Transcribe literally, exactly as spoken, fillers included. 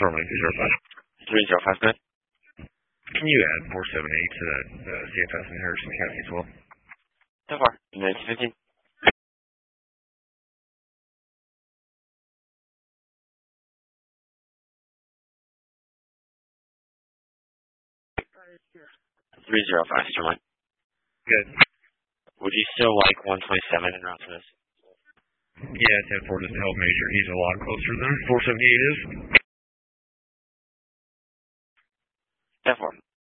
Starline two zero five. three zero five, good. Can you add four seven eight to that uh, C F S in Harrison County as well? So far, minutes fifteen. three zero five, Starline. Good. Would you still like one twenty-seven en route for this? Yeah, ten four doesn't help Major. He's a lot closer than four seventy-eight is. ten four.